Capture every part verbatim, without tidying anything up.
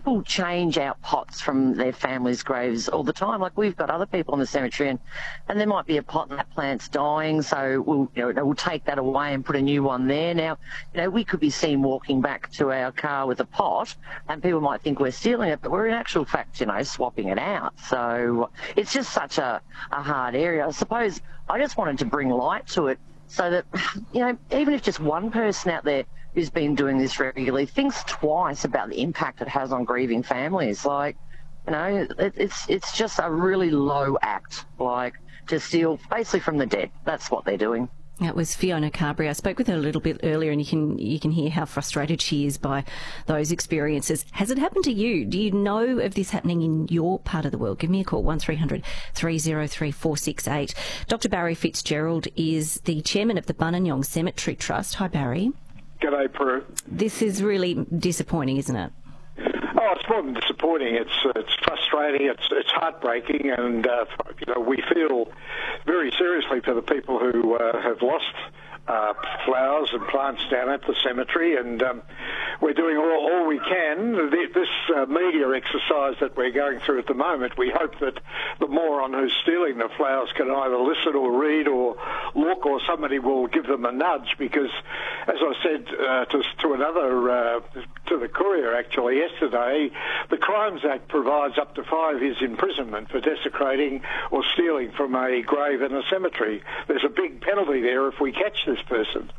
people change out pots from their families' graves all the time. Like, we've got other people in the cemetery, and, and there might be a pot and that plant's dying, so we'll, you know, we'll take that away and put a new one there. Now, you know, we could be seen walking back to our car with a pot, and people might think we're stealing it, but we're in actual fact, you know, swapping it out. So it's just such a, a hard area. I suppose I just wanted to bring light to it so that, you know, even if just one person out there who's been doing this regularly thinks twice about the impact it has on grieving families. Like, you know, it, it's it's just a really low act, like, to steal basically from the dead. That's what they're doing. That was Fiona Carberry. I spoke with her a little bit earlier, and you can you can hear how frustrated she is by those experiences. Has it happened to you? Do you know of this happening in your part of the world? Give me a call, one three hundred three oh three four six eight. Doctor Barry Fitzgerald is the chairman of the Buninyong Cemetery Trust. Hi, Barry. G'day, Prue. This is really disappointing, isn't it? Oh, it's more than disappointing. It's it's frustrating. It's it's heartbreaking, and uh, you know, we feel very seriously for the people who uh, have lost uh, flowers and plants down at the cemetery, and um, we're doing all, all we can. This uh, media exercise that we're going through at the moment, we hope that the moron who's stealing the flowers can either listen or read or look, or somebody will give them a nudge, because, as I said uh, to, to another, uh, to the Courier actually yesterday, the Crimes Act provides up to five years imprisonment for desecrating or stealing from a grave in a cemetery. There's a big penalty there if we catch this person.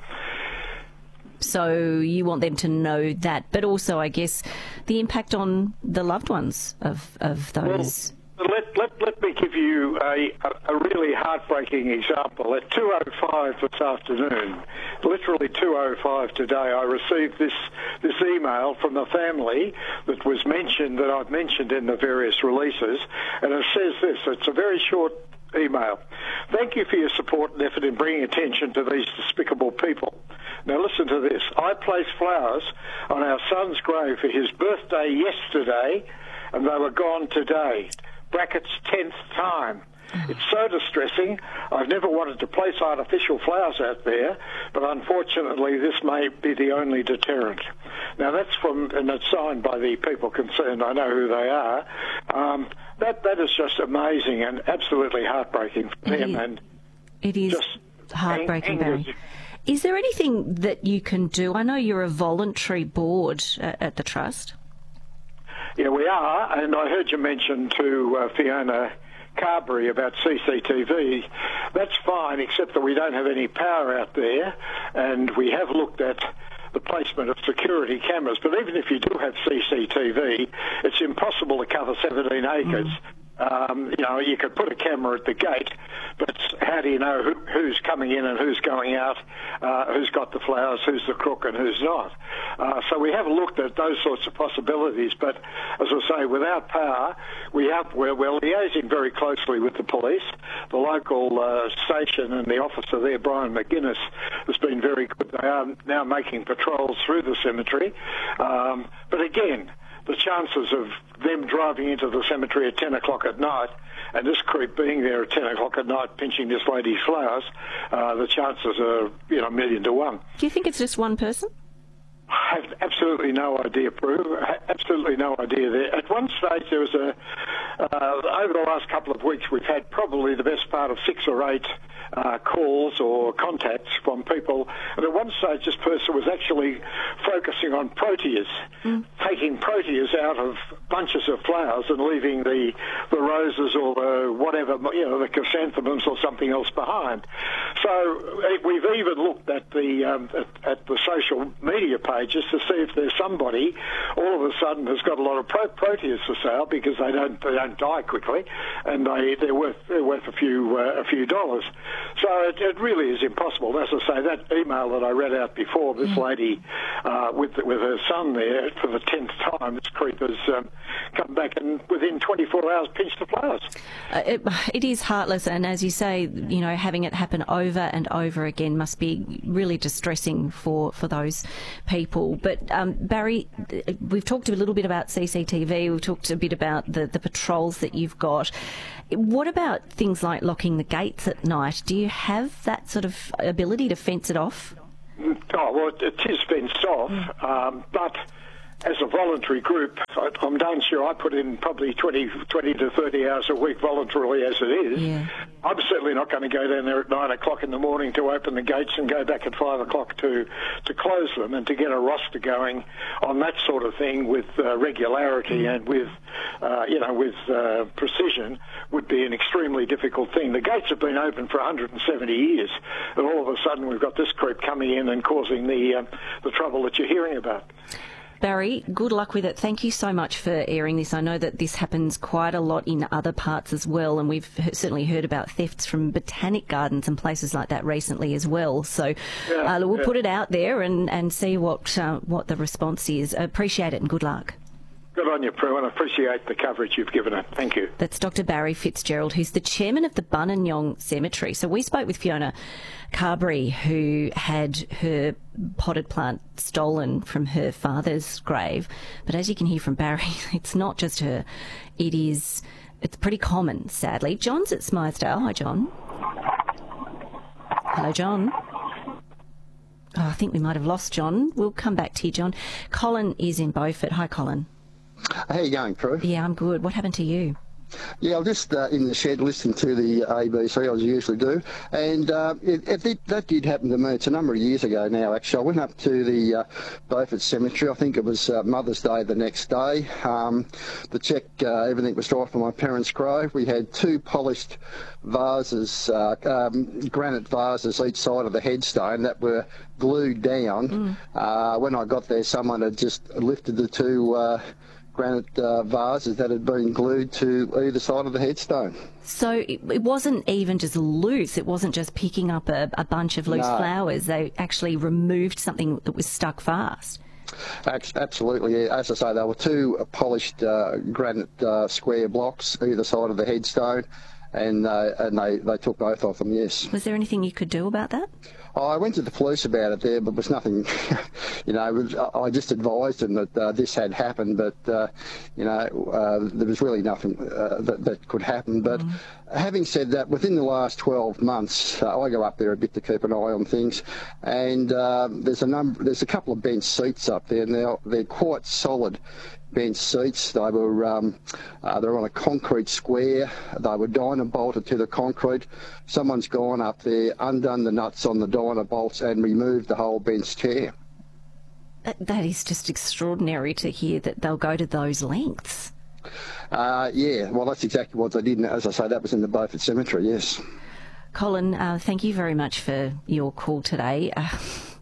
So you want them to know that, but also, I guess, the impact on the loved ones of, of those... Well, let, let, let me give you a, a, a really heartbreaking example. At two oh five this afternoon, literally two oh five today, I received this, this email from a family that was mentioned, that I've mentioned in the various releases, and it says this. It's a very short email. Thank you for your support and effort in bringing attention to these despicable people. Now listen to this. I placed flowers on our son's grave for his birthday yesterday, and they were gone today. Brackets tenth time. It's so distressing. I've never wanted to place artificial flowers out there, but unfortunately this may be the only deterrent. Now that's from, and it's signed by the people concerned. I know who they are. Um, that that is just amazing and absolutely heartbreaking for them. And it is heartbreaking, Barry. Is there anything that you can do? I know you're a voluntary board at, at the Trust. Yeah, we are, and I heard you mention to uh, Fiona Carberry about C C T V. That's fine, except that we don't have any power out there, and we have looked at the placement of security cameras. But even if you do have C C T V, it's impossible to cover seventeen acres. Mm. Um, you know, you could put a camera at the gate, but how do you know who, who's coming in and who's going out, uh, who's got the flowers, who's the crook and who's not? Uh, so we have looked at those sorts of possibilities, but as I say, without power, we have, we're, we're liaising very closely with the police. The local uh, station and the officer there, Brian McGuinness, has been very good. They are now making patrols through the cemetery. Um, but again, the chances of them driving into the cemetery at ten o'clock at night and this creep being there at ten o'clock at night pinching this lady's flowers, uh, the chances are, you know, a million to one. Do you think it's just one person? I have absolutely no idea, Prue. Absolutely no idea there. At one stage, there was a, uh, over the last couple of weeks, we've had probably the best part of six or eight uh, calls or contacts from people. And at one stage, this person was actually focusing on proteas, mm. taking proteas out of bunches of flowers and leaving the, the roses or the whatever, you know, the chrysanthemums or something else behind. So we've even looked at the um, at, at the social media pages to see if there's somebody all of a sudden has got a lot of pro- proteas for sale, because they don't they don't die quickly, and they they're worth they're worth a few uh, a few dollars. So it, it really is impossible. As I say, that email that I read out before, this mm. lady uh, with with her son there for the tenth time, this creep has um, come back and within twenty-four hours pinched the flowers. Uh, it, it is heartless, and as you say, you know, having it happen over and over again must be really distressing for, for those people. But um, Barry, we've talked a little bit about C C T V, we've talked a bit about the, the patrols that you've got. What about things like locking the gates at night? Do you have that sort of ability to fence it off? Oh, well, it is fenced off, mm. um, but as a voluntary group, I, I'm darn sure I put in probably twenty, twenty to thirty hours a week voluntarily as it is. Yeah. I'm certainly not going to go down there at nine o'clock in the morning to open the gates and go back at five o'clock to, to close them, and to get a roster going on that sort of thing with uh, regularity and with, uh, you know, with uh, precision would be an extremely difficult thing. The gates have been open for one hundred seventy years, and all of a sudden we've got this creep coming in and causing the uh, the trouble that you're hearing about. Barry, good luck with it. Thank you so much for airing this. I know that this happens quite a lot in other parts as well, and we've certainly heard about thefts from botanic gardens and places like that recently as well. So yeah, uh, we'll yeah. put it out there and, and see what uh, what the response is. Appreciate it and good luck. Good on you, Prue, and I appreciate the coverage you've given it. Thank you. That's Doctor Barry Fitzgerald, who's the chairman of the Buninyong Cemetery. So we spoke with Fiona Carberry, who had her potted plant stolen from her father's grave. But as you can hear from Barry, it's not just her. It is, it's pretty common, sadly. John's at Smythedale. Hi, John. Hello, John. Oh, I think we might have lost John. We'll come back to you, John. Colin is in Beaufort. Hi, Colin. How are you going, Prue? Yeah, I'm good. What happened to you? Yeah, I'm just uh, in the shed listening to the A B C, as I usually do, and uh, it, it, it, that did happen to me. It's a number of years ago now, actually. I went up to the uh, Beaufort Cemetery. I think it was uh, Mother's Day the next day. Um, to check uh, everything was right for my parents' grave. We had two polished vases, uh, um, granite vases each side of the headstone that were glued down. Mm. Uh, when I got there, someone had just lifted the two uh, granite uh, vases that had been glued to either side of the headstone. So it, it wasn't even just loose, it wasn't just picking up a, a bunch of loose No. flowers, they actually removed something that was stuck fast. Absolutely, yeah. As I say, there were two polished uh, granite uh, square blocks either side of the headstone, and uh, and they, they took both of them, yes. Was there anything you could do about that? Oh, I went to the police about it there, but there was nothing, you know, it was, I just advised them that uh, this had happened, but, uh, you know, uh, there was really nothing uh, that, that could happen. But mm. having said that, within the last twelve months, uh, I go up there a bit to keep an eye on things, and uh, there's a number, there's a couple of bench seats up there, and they're, they're quite solid bench seats. They were um, uh, they're on a concrete square. They were dyno bolted to the concrete. Someone's gone up there, undone the nuts on the dyno bolts, and removed the whole bench chair. That, that is just extraordinary to hear that they'll go to those lengths. Uh, yeah, well, that's exactly what they did. And as I say, that was in the Beaufort Cemetery, yes. Colin, uh, thank you very much for your call today. Uh,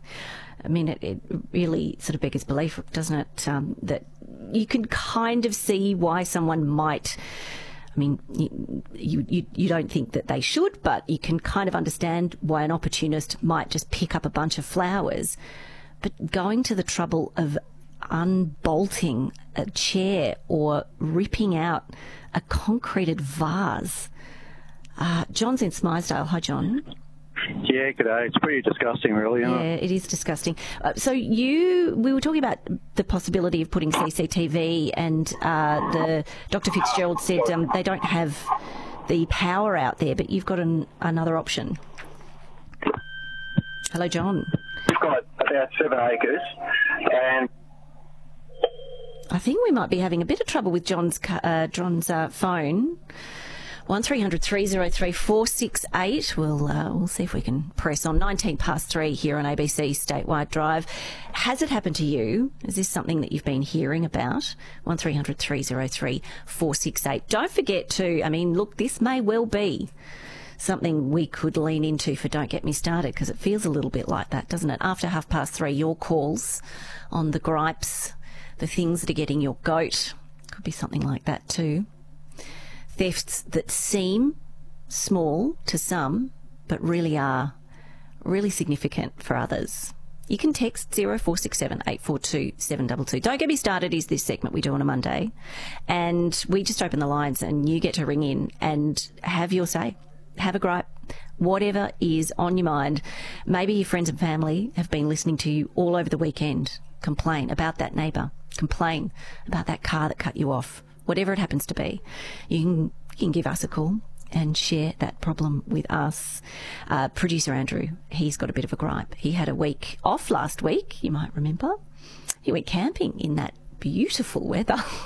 I mean, it, it really sort of beggars belief, doesn't it, um, that you can kind of see why someone might, I mean, you, you, you don't think that they should, but you can kind of understand why an opportunist might just pick up a bunch of flowers. But going to the trouble of unbolting a chair or ripping out a concreted vase. Uh, John's in Smythedale. Hi, John. Yeah, g'day. It's pretty disgusting, really, isn't yeah, it? it is disgusting. Uh, so you, we were talking about the possibility of putting C C T V, and uh, the Doctor Fitzgerald said um, they don't have the power out there, but you've got an, another option. Hello, John. We've got about seven acres, and I think we might be having a bit of trouble with John's uh, John's uh, phone. One three hundred three oh three four six eight. We'll uh, we'll see if we can press on. Nineteen past three here on A B C Statewide Drive. Has it happened to you? Is this something that you've been hearing about? One three hundred three oh three four six eight. Don't forget to. I mean, look, this may well be something we could lean into for Don't Get Me Started, because it feels a little bit like that, doesn't it? After half past three, your calls on the gripes, the things that are getting your goat. Could be something like that too. Thefts that seem small to some, but really are really significant for others. You can text zero four six seven eight four two seven two two. Don't Get Me Started is this segment we do on a Monday, and we just open the lines and you get to ring in and have your say. Have a gripe, whatever is on your mind. Maybe your friends and family have been listening to you all over the weekend. Complain about that neighbour. Complain about that car that cut you off. Whatever it happens to be, you can, you can give us a call and share that problem with us. Uh, producer Andrew, he's got a bit of a gripe. He had a week off last week, you might remember. He went camping in that beautiful weather.